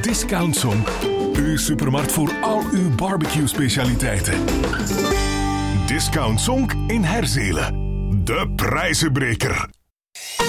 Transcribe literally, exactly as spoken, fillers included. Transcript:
Discount Zonk, uw supermarkt voor al uw barbecue specialiteiten. Discount Zonk in Herzelen. De prijzenbreker.